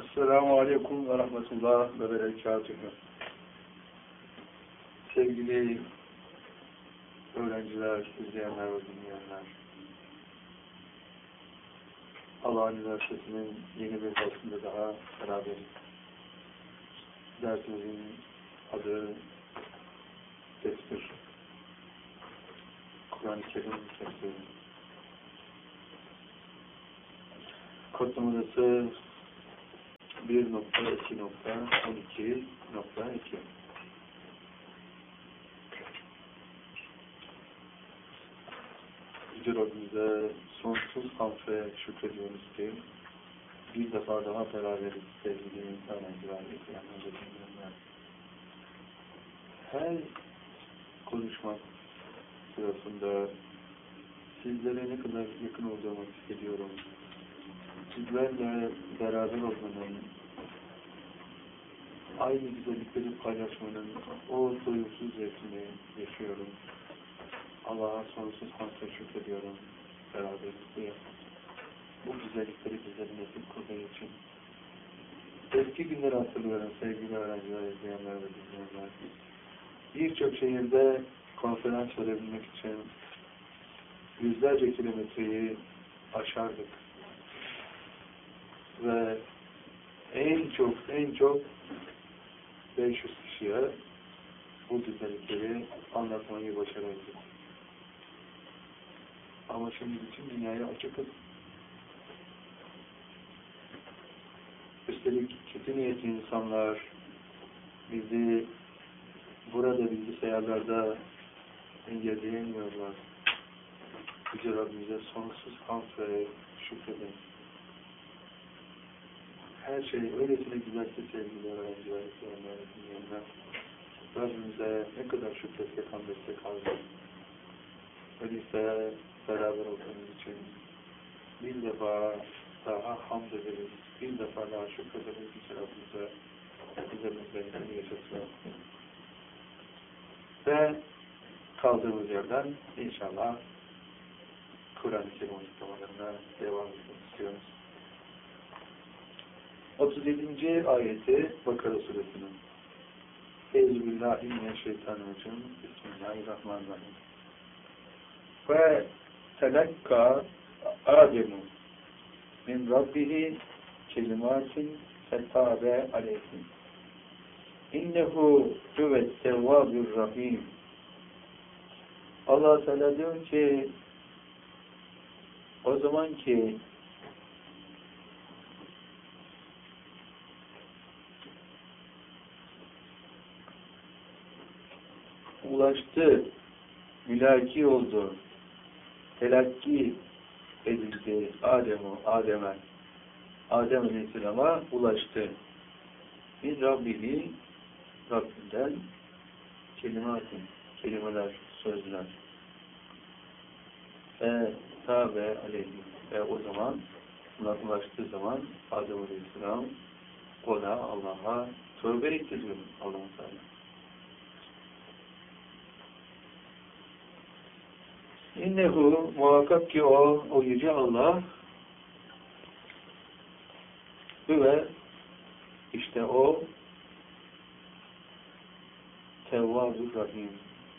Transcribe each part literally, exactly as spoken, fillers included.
Esselamu Aleyküm ve Rahmetullah ve Berekatühü. Sevgili öğrenciler, izleyenler ve dinleyenler, Allah Üniversitesi'nin yeni bir dersinde daha beraberiz. Dersimizin adı Tefsir. Kur'an-ı Kerim Tefsiri. Kod numarası bir nokta iki nokta on iki nokta iki. Yüce Rabbimize sonsuz hamd ve şükrediyoruz ki bir defa daha beraberiz sevgili öğrenciler, izleyenler ve dinleyenler. Her konuşmak sırasında sizlere ne kadar yakın olduğumu hissediyorum. Sizlerle beraber olmanın, aynı güzellikleri paylaşmanın o doyumsuz zevkini yaşıyorum. Allah'a sonsuz hamd şükrediyorum beraberlikte. Bu güzellikleri bizlerin nasip kıldığı için. Eski günleri hatırlıyorum sevgili öğrenciler, izleyenler ve dinleyenler. Birçok şehirde konferans verebilmek için yüzlerce kilometreyi aşardık. Ve en çok, en çok beş yüz kişiye bu güzellikleri anlatmayı başarırdık. Ama şimdi bütün dünyaya açıkız. Üstelik kötü niyetli insanlar bizi burada bilgisayarlarda engelleyemiyorlar. Yüce Rabbimize sonsuz hamd ve şükredin. Her şey öylesine güzel ki sevgili öğrenciler, izleyenler, dinleyenler. Rabbimize ne kadar şükretsek hamdetsek aldık. Öyleyse beraber olduğumuz için bir defa daha hamd ederiz, bir defa daha şükrederiz ki Rabbimize üzerimizden yaşasın. Ve kaldığımız yerden inşallah Kur'an-ı Kerim açıklamalarına devam etmek istiyoruz. otuz yedinci ayeti Bakara suresinin. Euzubillahimineşşeytanirracim. Bismillahirrahmanirrahim. Ve telakka Adem'u min Rabbihi kelimatin fetabe aleyhim. İnnehu huvet tevvabur rahim. Allah Teala diyor ki o zaman ki ulaştı, mülaki oldu, telakki edildi Adem'e, Adem'e, Adem Aleyhisselam'a ulaştı. Min Rabbihi, Rabbinden kelimatin, kelimeler, sözler. Ve tabe aleyhi. Ve o zaman, buna ulaştığı zaman Adem Aleyhisselam ona, Allah'a tövbe etti diyor Allah-u Teala. İnnehu muhakkak ki o, o yüce Allah ve işte o Tevvab-ı Rahim,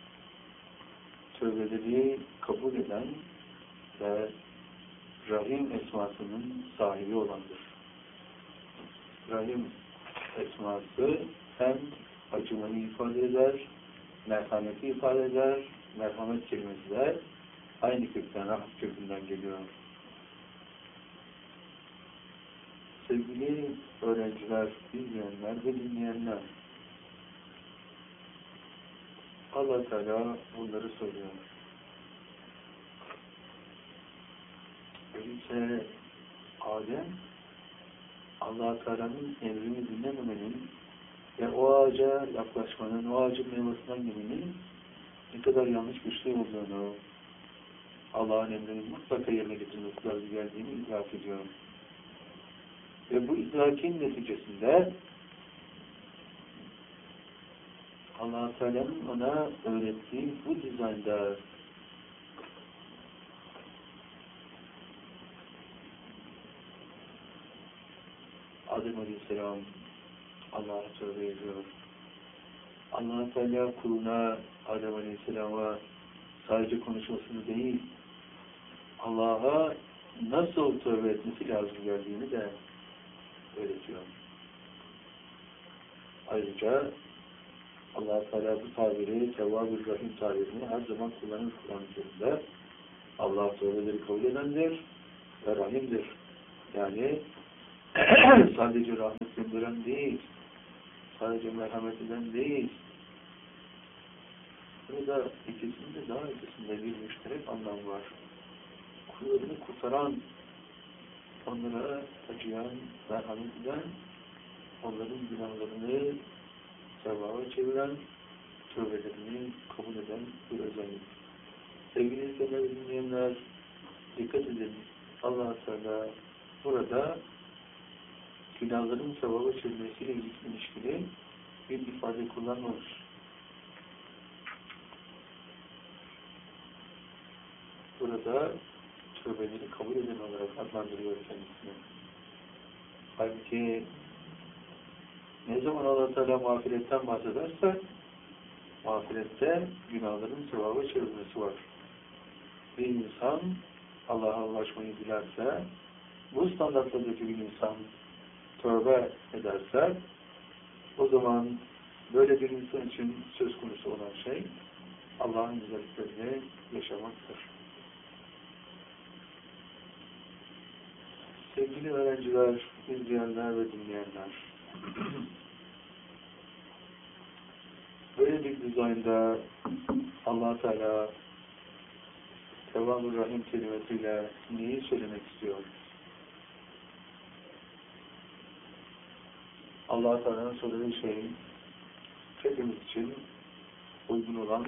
tövbeleri kabul eden ve Rahim esmasının sahibi olandır. Rahim esması hem acımayı ifade eder, merhameti ifade eder, merhamet kelimesi de aynı kökten, rahmet kökünden geliyor. Sevgili öğrenciler, izleyenler ve dinleyenler, Allah Teala bunları söylüyor. Öyleyse Adem, Allah Teala'nın emrini dinlememenin ve o ağaca yaklaşmanın, o ağacın meyvesinden yemenin ne kadar yanlış bir şey olduğunu, Allah'ın emrini mutlaka yerine getirmesi lazım geldiğini idrak ediyorum. Ve bu idrakin neticesinde Allah-u Teala'nın ona öğrettiği bu dizaynda Adem Aleyhisselam Allah'a tövbe ediyor. Allah Teala kuluna Adem Aleyhisselam'a sadece konuşmasını değil, Allah'a nasıl tövbe etmesi lazım geldiğini de öğretiyor. Ayrıca Allah Teala bu tabiri, Tevvab-ül Rahim tabirini her zaman kullanır Kur'an-ı Kerim'de. Allah tövbeleri kabul edendir ve Rahim'dir. Yani sadece rahmet gönderen değil, sadece merhamet eden değil. Burada ikisinde daha ikisinde bir müşterek anlam var. Kullarını kurtaran, onlara acıyan, merhamet eden, onların günahlarını sevaba çeviren, tövbelerini kabul eden bir özellik. Sevgili izleyenler, dinleyenler, dikkat edin. Allah-u Teala burada günahların sevaba çevirmesiyle ilişkili bir ifade kullanmamış. Burada tövbeleri kabul eden olarak adlandırıyor kendisini. Halbuki ne zaman Allah Teala mağfiretten bahsederse mağfirette günahların sevaba çevirmesi var. Bir insan Allah'a ulaşmayı dilerse, bu standartlardaki bir insan tövbe ederse, o zaman böyle bir insan için söz konusu olan şey Allah'ın güzelliklerini yaşamaktır. Sevgili öğrenciler, izleyenler ve dinleyenler, böyle bir dizaynda Allah Teala Tevvab-ül Rahim kelimesiyle neyi söylemek istiyor? Allah Teala'nın söylediği şey hepimiz için uygun olan,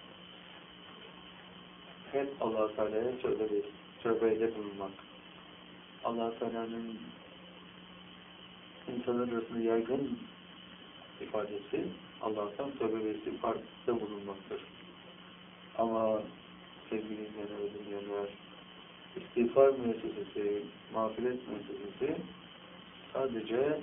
hep Allah Teala'ya tövbe, tövbeyle bulunmak. Allah Teala'nın insanlar arasında yaygın ifadesi Allah'tan tövbe ve istiğfarda bulunmaktır. Ama sevgili izleyenler ve dinleyenler, istiğfar müessesesi, mağfiret müessesesi sadece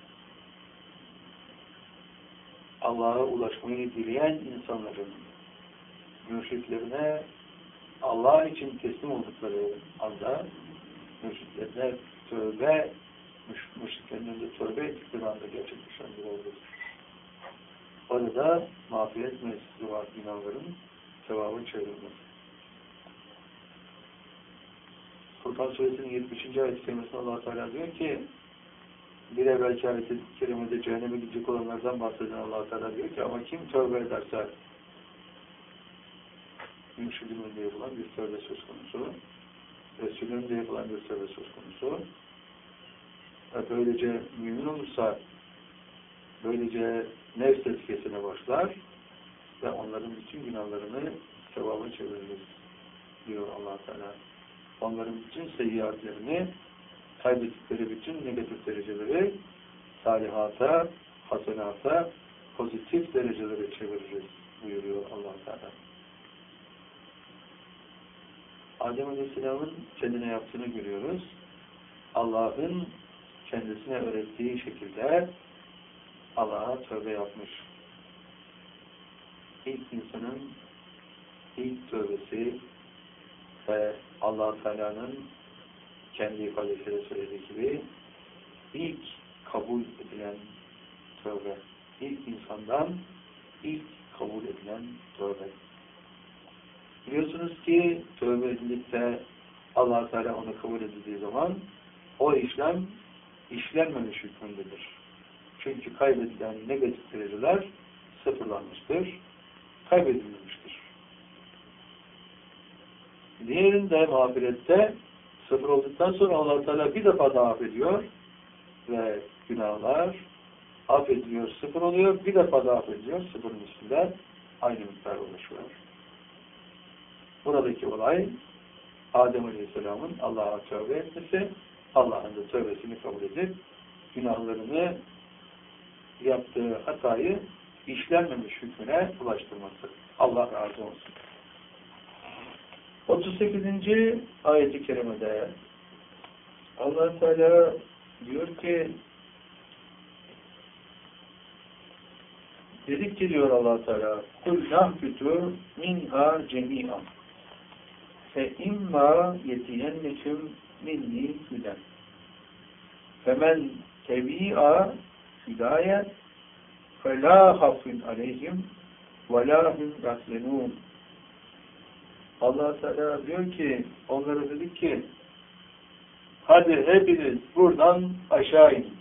Allah'a ulaşmayı dileyen insanların mürşitlerine Allah için teslim oldukları anda, mürşitlerine tövbe, mürşitlerinin önünde tövbe ettikleri anda gerçekleşen bir olgudur. Orada mağfiret müessesesi var, günahların sevabı çevrilmesi. Furkan Suresinin yetmişinci ayet-i kerimesinde Allah Teala diyor ki, bir evvelki ayet-i kerimede cehenneme gidecek olanlardan bahseden Allah Teala diyor ki, ama kim tövbe ederse mürşidin önünde yapılan bir tövbe söz konusu, Resulün önünde yapılan bir tövbe söz konusu ve böylece mümin olursa böylece nefs tezkiyesine başlar ve onların bütün günahlarını sevaba çeviririz diyor Allah Teala. Onların bütün seyyiatlerini, kaybettikleri bütün negatif dereceleri salihata, hasenata, pozitif derecelere çeviririz buyuruyor Allah Teala. Adem Aleyhisselam'ın kendine yaptığını görüyoruz. Allah'ın kendisine öğrettiği şekilde Allah'a tövbe yapmış. İlk insanın ilk tövbesi ve Allah Teala'nın kendi ifadesiyle söylediği gibi ilk kabul edilen tövbe. İlk insandan ilk kabul edilen tövbe. Biliyorsunuz ki tövbe edilip de Allah Teala onu kabul edildiği zaman o işlem işlenmemiş hükmündedir. Çünkü kaybedilen negatif dereceler sıfırlanmıştır, kaybedilmemiştir. Diğerinde mağfirette sıfır olduktan sonra Allah Teala bir defa daha affediyor ve günahlar affediliyor, sıfır oluyor, bir defa daha affediliyor, sıfırın üstünde aynı miktar ulaşıyor. Buradaki olay Adem Aleyhisselam'ın Allah'a tövbe etmesi, Allah'ın da tövbesini kabul edip günahlarını yaptığı hatayı işlenmemiş hükmüne ulaştırması. Allah razı olsun. otuz sekizinci ayet-i kerimede Allah Teala diyor ki Dedik ki diyor Allah Teala, kul nahbitu minha cemi'an fe imma yetiyennekum minni hüden femen tebi'a hüdaye fe la hafin aleyhim ve la hum yahzenun. Allah Teala diyor ki, onlara dedik ki hadi hepiniz buradan aşağı inin.